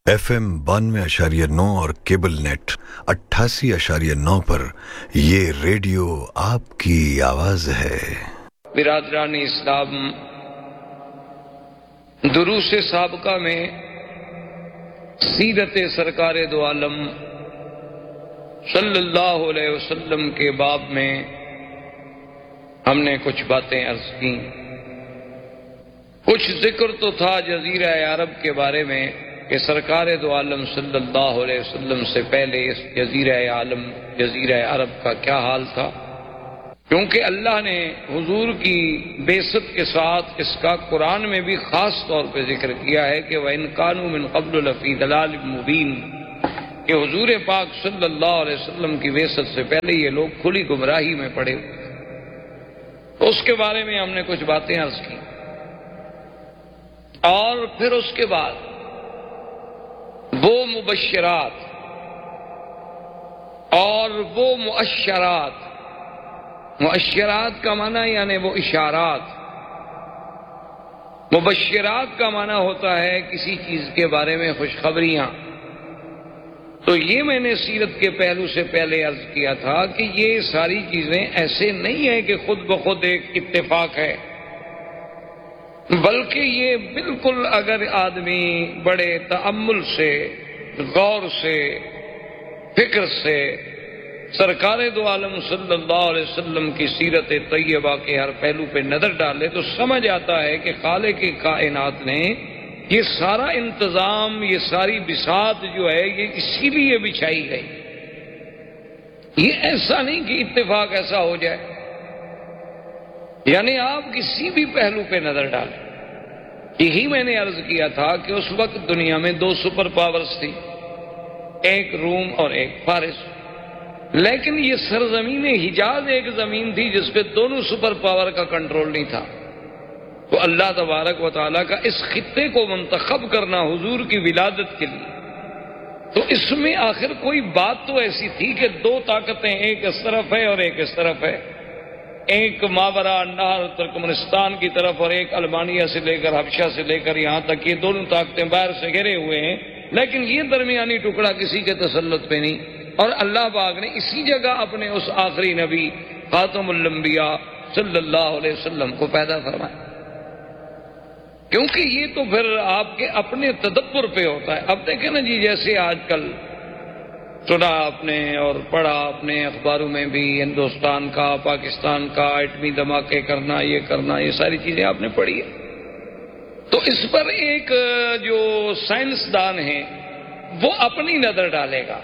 FM 92.9 اور cable net 88.9 پر یہ radio آپ کی آواز ہے۔ برادران اسلام، دروس سابقہ میں سیرت سرکار دو عالم صلی اللہ علیہ وسلم کے باب میں ہم نے کچھ باتیں عرض کی۔ کچھ ذکر تو تھا جزیرہ عرب کے بارے میں کہ سرکار دو عالم صلی اللہ علیہ وسلم سے پہلے اس جزیرہ عرب کا کیا حال تھا، کیونکہ اللہ نے حضور کی بعثت کے ساتھ اس کا قرآن میں بھی خاص طور پہ ذکر کیا ہے کہ وَإِن كَانُوا مِن قَبْلُ لَفِي ضَلَالٍ مُبِينٍ، کہ حضور پاک صلی اللہ علیہ وسلم کی بعثت سے پہلے یہ لوگ کھلی گمراہی میں پڑے ہوئے۔ تو اس کے بارے میں ہم نے کچھ باتیں عرض کی، اور پھر اس کے بعد وہ مبشرات اور وہ مؤشرات کا معنی یعنی وہ اشارات، مبشرات کا معنی ہوتا ہے کسی چیز کے بارے میں خوشخبریاں۔ تو یہ میں نے سیرت کے پہلو سے پہلے عرض کیا تھا کہ یہ ساری چیزیں ایسے نہیں ہیں کہ خود بخود ایک اتفاق ہے، بلکہ یہ بالکل اگر آدمی بڑے تأمل سے، غور سے، فکر سے سرکار دو عالم صلی اللہ علیہ وسلم کی سیرت طیبہ کے ہر پہلو پہ نظر ڈالے تو سمجھ آتا ہے کہ خالق کائنات نے یہ سارا انتظام، یہ ساری بساط جو ہے یہ اسی لیے بچھائی گئی۔ یہ ایسا نہیں کہ اتفاق ایسا ہو جائے، یعنی آپ کسی بھی پہلو پہ نظر ڈالیں۔ یہی میں نے عرض کیا تھا کہ اس وقت دنیا میں دو سپر پاورز تھی، ایک روم اور ایک فارس، لیکن یہ سرزمین حجاز ایک زمین تھی جس پہ دونوں سپر پاور کا کنٹرول نہیں تھا۔ تو اللہ تبارک و تعالیٰ کا اس خطے کو منتخب کرنا حضور کی ولادت کے لیے، تو اس میں آخر کوئی بات تو ایسی تھی کہ دو طاقتیں، ایک اس طرف ہے اور ایک اس طرف ہے، ایک ماورا نہر ترکمنستان کی طرف اور ایک المانیہ سے لے کر حبشہ سے لے کر یہاں تک، یہ دونوں طاقتیں باہر سے گھرے ہوئے ہیں، لیکن یہ درمیانی ٹکڑا کسی کے تسلط پہ نہیں۔ اور اللہ پاک نے اسی جگہ اپنے اس آخری نبی خاتم الانبیاء صلی اللہ علیہ وسلم کو پیدا فرمایا، کیونکہ یہ تو پھر آپ کے اپنے تدبر پہ ہوتا ہے۔ اب دیکھیں نا جی، جیسے آج کل سنا آپ نے اور پڑھا آپ نے اخباروں میں بھی، ہندوستان کا، پاکستان کا ایٹمی دھماکے کرنا، یہ ساری چیزیں آپ نے پڑھی ہے۔ تو اس پر ایک جو سائنسدان ہیں وہ اپنی نظر ڈالے گا،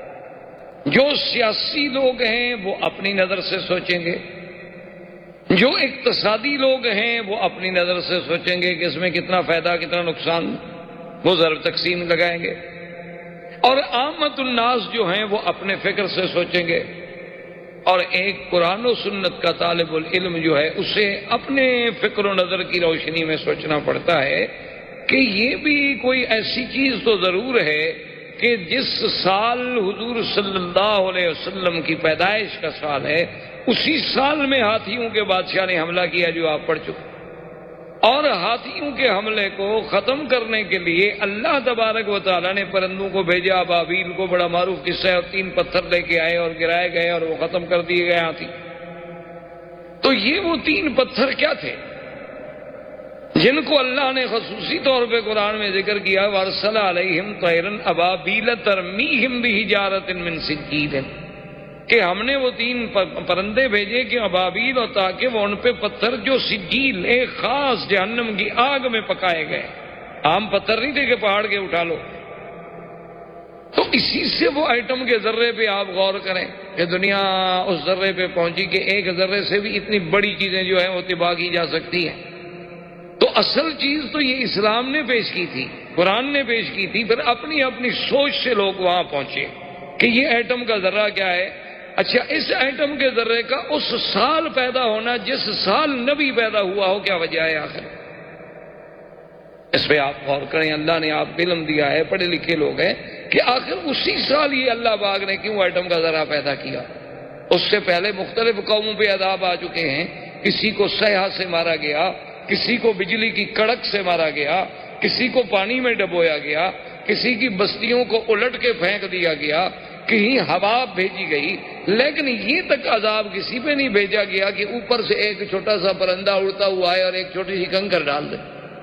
جو سیاسی لوگ ہیں وہ اپنی نظر سے سوچیں گے، جو اقتصادی لوگ ہیں وہ اپنی نظر سے سوچیں گے کہ اس میں کتنا فائدہ کتنا نقصان، وہ ضرب تقسیم لگائیں گے، اور عامت الناس جو ہیں وہ اپنے فکر سے سوچیں گے، اور ایک قرآن و سنت کا طالب العلم جو ہے اسے اپنے فکر و نظر کی روشنی میں سوچنا پڑتا ہے کہ یہ بھی کوئی ایسی چیز تو ضرور ہے کہ جس سال حضور صلی اللہ علیہ وسلم کی پیدائش کا سال ہے، اسی سال میں ہاتھیوں کے بادشاہ نے حملہ کیا جو آپ پڑھ چکے، اور ہاتھیوں کے حملے کو ختم کرنے کے لیے اللہ تبارک و تعالیٰ نے پرندوں کو بھیجا، ابابیل کو، بڑا معروف قصہ ہے، اور 3 پتھر لے کے آئے اور گرائے گئے اور وہ ختم کر دیے گئے ہاتھی۔ تو یہ وہ 3 پتھر کیا تھے جن کو اللہ نے خصوصی طور پہ قرآن میں ذکر کیا، وَأَرْسَلَ عَلَيْهِمْ طَيْرًا أَبَابِيلَ تَرْمِيهِمْ بِحِجَارَةٍ مِّن سِجِّيلٍ، کہ ہم نے وہ 3 پرندے بھیجے کہ ابابیل، اور تاکہ وہ ان پہ پتھر جو سجیل، ایک خاص جہنم کی آگ میں پکائے گئے، عام پتھر نہیں تھے کہ پہاڑ کے اٹھا لو۔ تو اسی سے وہ ایٹم کے ذرے پہ آپ غور کریں کہ دنیا اس ذرے پہ پہنچی کہ ایک ذرے سے بھی اتنی بڑی چیزیں جو ہیں وہ تباہ کی جا سکتی ہیں۔ تو اصل چیز تو یہ اسلام نے پیش کی تھی، قرآن نے پیش کی تھی، پھر اپنی اپنی سوچ سے لوگ وہاں پہنچے کہ یہ ایٹم کا ذرہ کیا ہے۔ اچھا، اس ایٹم کے ذرے کا اس سال پیدا ہونا جس سال نبی پیدا ہوا ہو، کیا وجہ ہے آخر؟ اس پہ آپ غور کریں، اللہ نے آپ کو علم دیا ہے، پڑھے لکھے لوگ ہیں، کہ آخر اسی سال یہ اللہ پاک نے کیوں ایٹم کا ذرہ پیدا کیا؟ اس سے پہلے مختلف قوموں پہ عذاب آ چکے ہیں، کسی کو سیاح سے مارا گیا، کسی کو بجلی کی کڑک سے مارا گیا، کسی کو پانی میں ڈبویا گیا، کسی کی بستیوں کو الٹ کے پھینک دیا گیا، کہیں ہوا بھیجی گئی، لیکن یہ تک عذاب کسی پہ نہیں بھیجا گیا کہ اوپر سے ایک چھوٹا سا پرندہ اڑتا ہوا ہے اور ایک چھوٹی سی کنکر ڈال دے،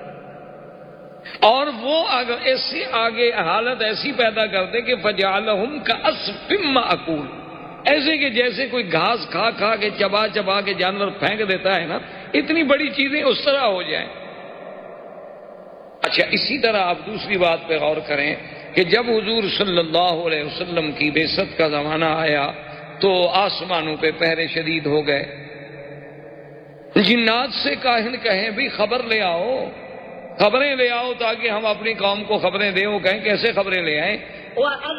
اور وہ ایسی آگے حالت ایسی پیدا کر دے کہ فجعلہم کعصف مأکول، ایسے کہ جیسے کوئی گھاس کھا کھا کے چبا چبا کے جانور پھینک دیتا ہے نا، اتنی بڑی چیزیں اس طرح ہو جائیں۔ اچھا، اسی طرح آپ دوسری بات پہ غور کریں کہ جب حضور صلی اللہ علیہ وسلم کی بعثت کا زمانہ آیا تو آسمانوں پہ پہرے شدید ہو گئے، جنات سے کاہن کہیں بھی خبر لے آؤ، خبریں لے آؤ تاکہ ہم اپنی قوم کو خبریں دیں۔ وہ کہیں کیسے خبریں لے آئیں؟